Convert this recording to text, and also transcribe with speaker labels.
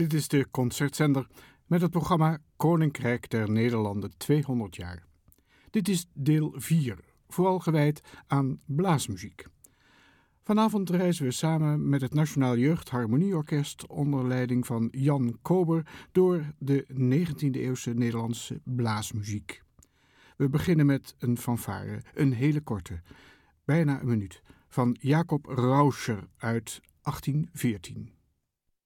Speaker 1: Dit is de Concertzender met het programma Koninkrijk der Nederlanden 200 jaar. Dit is deel 4, vooral gewijd aan blaasmuziek. Vanavond reizen we samen met het Nationaal Jeugdharmonieorkest onder leiding van Jan Kober door de 19e-eeuwse Nederlandse blaasmuziek. We beginnen met een fanfare, een hele korte, bijna een minuut, van Jacob Rauscher uit 1814.